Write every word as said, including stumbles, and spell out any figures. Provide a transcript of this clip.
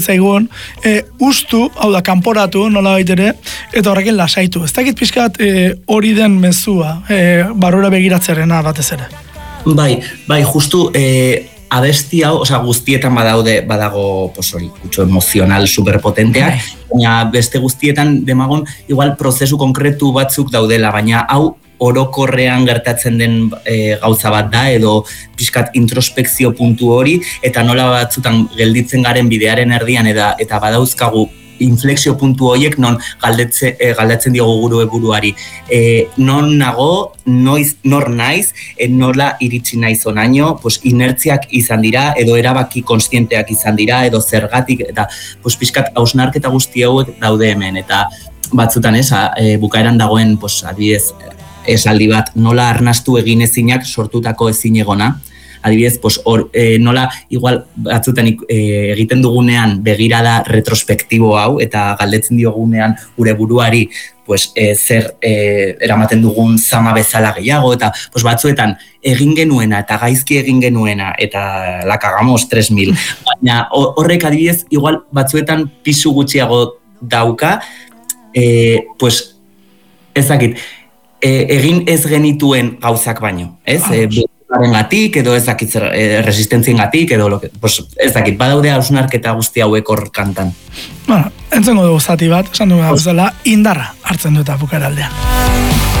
zaigun, e, ustu, hau da, kanporatu, nola baitere, eta horrekin lasaitu. Ez dakit pixkat e, hori den mezua, e, barrura begiratzearena batez ere. Bai, bai, justu, e, abesti hau, osea, guztietan badaude, badago, pues hori, kutxo emozional superpotenteak, baina beste guztietan demagon, igual prozesu konkretu batzuk daudela, baina hau orokorrean gertatzen den e, gauza bat da, edo pixkat introspekzio puntu hori, eta nola batzutan gelditzen garen bidearen erdian, eta, eta badauzkagu inflexio puntu horiek non galdetze, e, galdatzen diogu guru buruari. E, non nago, noiz, nor naiz, e, nola iritsi naiz onaino, pues, inertziak izan dira, edo erabaki konstienteak izan dira, edo zergatik, eta pues, pixkat hausnarketa guzti hauek daude hemen, eta batzutan ez, e, bukaeran dagoen, pues, adibidez, esaldi bat, nola arnastu egin ezinak sortutako ezin egona. Adibidez, pues, or, e, nola igual batzutan e, egiten dugunean begirada retrospektibo hau, eta galdetzen diogunean gure buruari pues, e, zer e, eramaten dugun zama bezala gehiago, eta pues, batzuetan egin genuena eta gaizki egin genuena, eta la cagamos tres mil. Baina horrek adibidez, igual batzuetan pisu gutxiago dauka, e, pues, ezakit, E, egin ez genituen gauzak baino, ez? E, gatik, edo ez dakit e, resistentzien gatik, edo loke, pues, ez dakit, badaude hausnarketa guzti hauek hor kantan. Bueno, entzengo dugu zati bat, esan dugu gauzela, indarra hartzen du eta bukaeraldean.